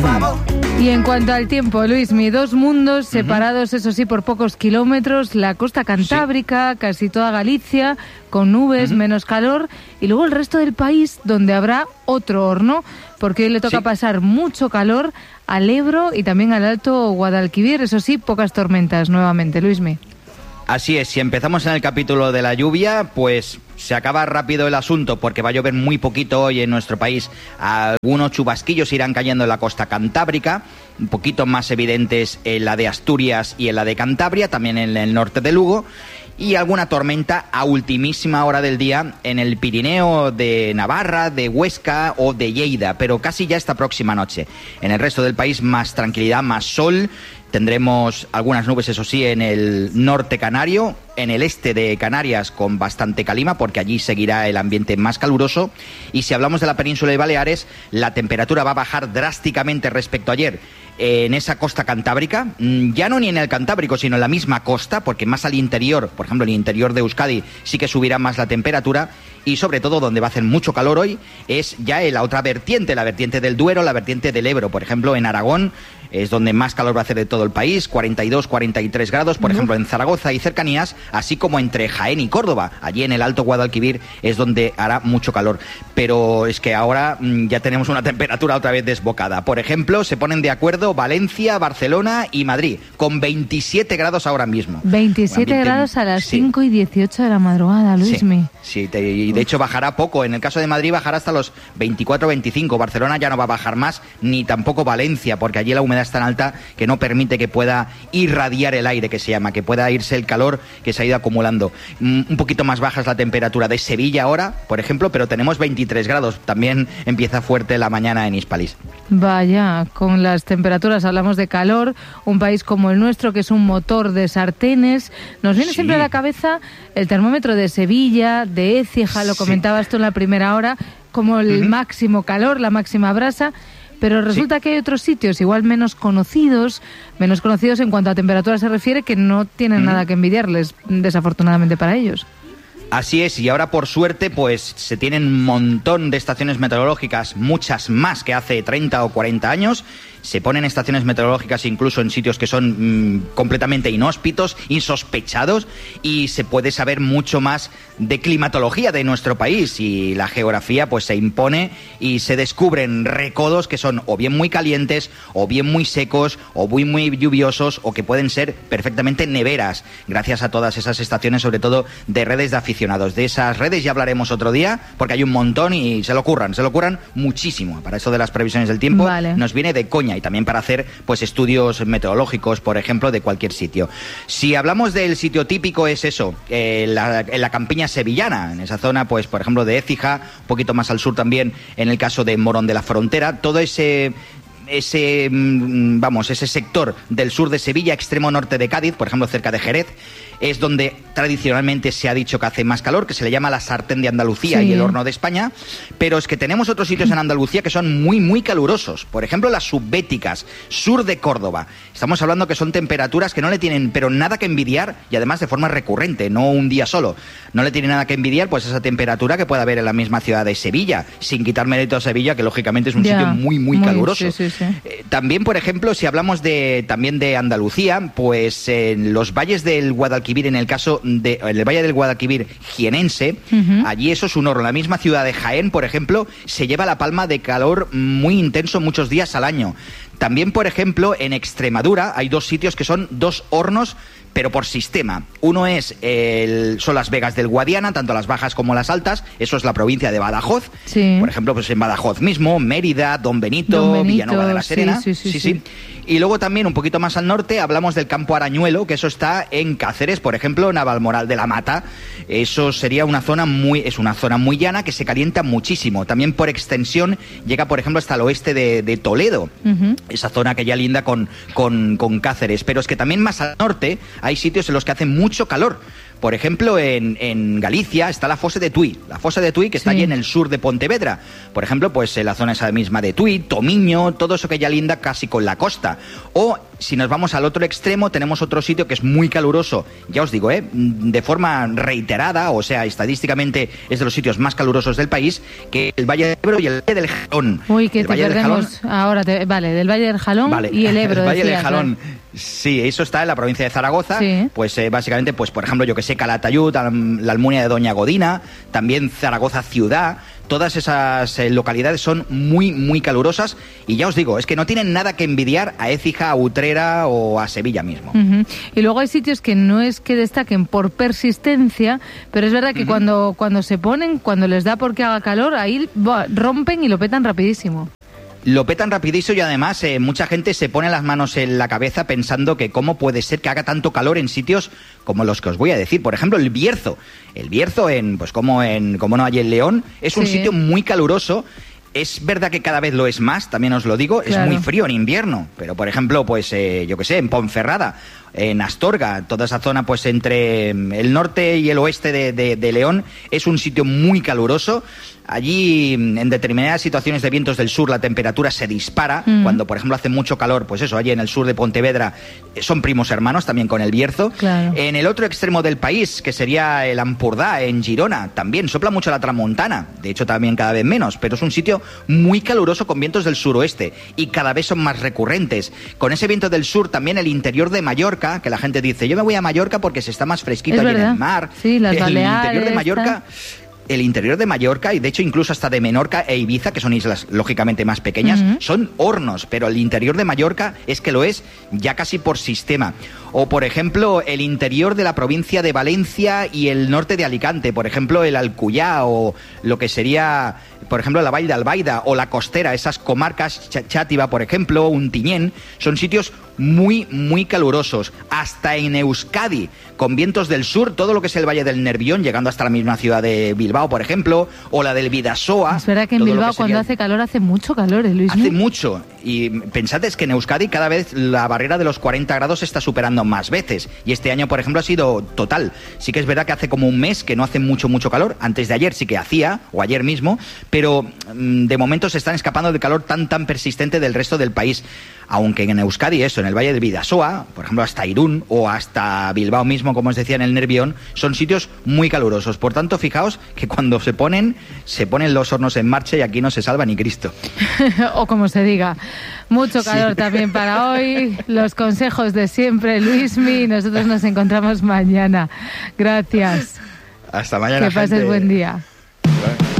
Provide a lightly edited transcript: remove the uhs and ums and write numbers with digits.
Y en cuanto al tiempo, Luismi, dos mundos separados, eso sí, por pocos kilómetros, la costa cantábrica, casi toda Galicia, con nubes, menos calor, y luego el resto del país, donde habrá otro horno, porque hoy le toca pasar mucho calor al Ebro y también al Alto Guadalquivir, eso sí, pocas tormentas nuevamente, Luismi. Así es, si empezamos en el capítulo de la lluvia, pues se acaba rápido el asunto porque va a llover muy poquito hoy en nuestro país. Algunos chubasquillos irán cayendo en la costa cantábrica, un poquito más evidentes en la de Asturias y en la de Cantabria, también en el norte de Lugo, y alguna tormenta a ultimísima hora del día en el Pirineo de Navarra, de Huesca o de Lleida, pero casi ya esta próxima noche. En el resto del país más tranquilidad, más sol. Tendremos algunas nubes, eso sí, en el norte canario, en el este de Canarias con bastante calima, porque allí seguirá el ambiente más caluroso. Y si hablamos de la península de Baleares, la temperatura va a bajar drásticamente respecto a ayer en esa costa cantábrica, ya no ni en el Cantábrico, sino en la misma costa, porque más al interior, por ejemplo, en el interior de Euskadi, sí que subirá más la temperatura. Y sobre todo, donde va a hacer mucho calor hoy, es ya en la otra vertiente, la vertiente del Duero, la vertiente del Ebro. Por ejemplo, en Aragón es donde más calor va a hacer de todo el país, 42, 43 grados, por ejemplo, en Zaragoza y cercanías, así como entre Jaén y Córdoba. Allí en el Alto Guadalquivir es donde hará mucho calor. Pero es que ahora ya tenemos una temperatura otra vez desbocada. Por ejemplo, se ponen de acuerdo Valencia, Barcelona y Madrid, con 27 grados ahora mismo. 27 grados a las 5 y 18 de la madrugada, Luismi. Sí, y de hecho bajará poco. En el caso de Madrid bajará hasta los 24 o 25. Barcelona ya no va a bajar más, ni tampoco Valencia, porque allí la humedad es tan alta que no permite que pueda irradiar el aire, que se llama, que pueda irse el calor que se ha ido acumulando. Un poquito más baja es la temperatura de Sevilla ahora, por ejemplo, pero tenemos 23 grados. También empieza fuerte la mañana en Hispalis. Vaya, con las temperaturas hablamos de calor, un país como el nuestro que es un motor de sartenes. Nos viene siempre a la cabeza el termómetro de Sevilla, de Écija, lo comentabas tú en la primera hora, como el máximo calor, la máxima brasa. Pero resulta que hay otros sitios igual menos conocidos en cuanto a temperatura se refiere, que no tienen nada que envidiarles, desafortunadamente para ellos. Así es, y ahora por suerte pues se tienen un montón de estaciones meteorológicas, muchas más que hace 30 o 40 años. Se ponen estaciones meteorológicas incluso en sitios que son completamente inhóspitos, insospechados, y se puede saber mucho más de climatología de nuestro país, y la geografía pues se impone y se descubren recodos que son o bien muy calientes, o bien muy secos, o muy lluviosos, o que pueden ser perfectamente neveras, gracias a todas esas estaciones, sobre todo de redes de aficionados. De esas redes ya hablaremos otro día, porque hay un montón y se lo curran muchísimo. Para eso de las previsiones del tiempo nos viene de coña, y también para hacer pues estudios meteorológicos, por ejemplo, de cualquier sitio. Si hablamos del sitio típico, es eso, en la campiña sevillana, en esa zona, pues por ejemplo de Écija, un poquito más al sur también, en el caso de Morón de la Frontera, todo ese sector del sur de Sevilla, extremo norte de Cádiz, por ejemplo cerca de Jerez, es donde tradicionalmente se ha dicho que hace más calor, que se le llama la sartén de Andalucía y el horno de España, pero es que tenemos otros sitios en Andalucía que son muy calurosos. Por ejemplo, las subbéticas, sur de Córdoba. Estamos hablando que son temperaturas que no le tienen pero nada que envidiar, y además de forma recurrente, no un día solo. No le tiene nada que envidiar pues esa temperatura que puede haber en la misma ciudad de Sevilla, sin quitar mérito a Sevilla, que lógicamente es un sitio muy caluroso. También, por ejemplo, si hablamos también de Andalucía, pues en los valles del Guadalquivir, en el Valle del Guadalquivir jienense, allí eso es un horno. La misma ciudad de Jaén, por ejemplo, se lleva la palma de calor muy intenso muchos días al año. También, por ejemplo, en Extremadura hay dos sitios que son dos hornos, pero por sistema. Uno son las Vegas del Guadiana, tanto las bajas como las altas. Eso es la provincia de Badajoz. Por ejemplo, pues en Badajoz mismo, Mérida, Don Benito, Villanueva de la Serena. Sí. Y luego también un poquito más al norte hablamos del Campo Arañuelo, que eso está en Cáceres, por ejemplo, Navalmoral de la Mata. Eso sería una zona muy llana que se calienta muchísimo. También por extensión llega, por ejemplo, hasta el oeste de Toledo, esa zona que ya linda con Cáceres. Pero es que también más al norte hay sitios en los que hace mucho calor. Por ejemplo, en Galicia está la Fosa de Tui. La Fosa de Tui, que está allí en el sur de Pontevedra. Por ejemplo, pues en la zona esa misma de Tui, Tomiño, todo eso que ya linda casi con la costa. O si nos vamos al otro extremo, tenemos otro sitio que es muy caluroso, ya os digo, de forma reiterada, o sea, estadísticamente es de los sitios más calurosos del país, que es el Valle del Ebro y el Valle del Jalón. Uy, que te perdemos ahora. Vale, del Valle del Jalón y el Ebro. El Valle del decías, Jalón. Sí, eso está en la provincia de Zaragoza. Sí. Pues básicamente, pues por ejemplo, yo que sé, Calatayud, la Almunia de Doña Godina, también Zaragoza ciudad. Todas esas localidades son muy, muy calurosas y ya os digo, es que no tienen nada que envidiar a Écija, a Utrera o a Sevilla mismo. Y luego hay sitios que no es que destaquen por persistencia, pero es verdad que cuando se ponen, cuando les da porque haga calor, ahí rompen y lo petan rapidísimo. Lo petan rapidísimo y además mucha gente se pone las manos en la cabeza pensando que cómo puede ser que haga tanto calor en sitios como los que os voy a decir. Por ejemplo, el Bierzo. El Bierzo, como no hay en León, es un sitio muy caluroso. Es verdad que cada vez lo es más, también os lo digo, claro. Es muy frío en invierno, pero por ejemplo, pues yo que sé, en Ponferrada, en Astorga, toda esa zona pues entre el norte y el oeste de León, es un sitio muy caluroso. Allí, en determinadas situaciones de vientos del sur, la temperatura se dispara. Cuando, por ejemplo, hace mucho calor, pues eso, allí en el sur de Pontevedra, son primos hermanos, también con el Bierzo. Claro. En el otro extremo del país, que sería el Ampurdá, en Girona, también sopla mucho la tramontana. De hecho, también cada vez menos, pero es un sitio muy caluroso con vientos del suroeste y cada vez son más recurrentes. Con ese viento del sur, también el interior de Mallorca, que la gente dice, yo me voy a Mallorca porque se está más fresquito allí en el mar. Sí, las Baleares. El interior de Mallorca... El interior de Mallorca, y de hecho incluso hasta de Menorca e Ibiza, que son islas lógicamente más pequeñas, son hornos, pero el interior de Mallorca es que lo es ya casi por sistema. O, por ejemplo, el interior de la provincia de Valencia y el norte de Alicante, por ejemplo, el Alcuyá o lo que sería, por ejemplo, la Vall de Albaida o la costera, esas comarcas, Xàtiva, por ejemplo, Untinyent, son sitios muy, muy calurosos. Hasta en Euskadi, con vientos del sur, todo lo que es el Valle del Nervión, llegando hasta la misma ciudad de Bilbao, por ejemplo, o la del Bidasoa. Es verdad que en Bilbao cuando hace calor, hace mucho calor, Luis. Hace mucho. Y pensad es que en Euskadi cada vez la barrera de los 40 grados se está superando más veces. Y este año, por ejemplo, ha sido total. Sí que es verdad que hace como un mes que no hace mucho calor. Antes de ayer sí que hacía, o ayer mismo, pero de momento se están escapando del calor tan persistente del resto del país. Aunque en Euskadi, eso, en el Valle del Bidasoa, por ejemplo, hasta Irún o hasta Bilbao mismo, como os decía, en el Nervión, son sitios muy calurosos. Por tanto, fijaos que cuando se ponen los hornos en marcha y aquí no se salva ni Cristo. O como se diga. Mucho calor también para hoy. Los consejos de siempre, Luismi. Nosotros nos encontramos mañana. Gracias. Hasta mañana, que pases gente. Buen día.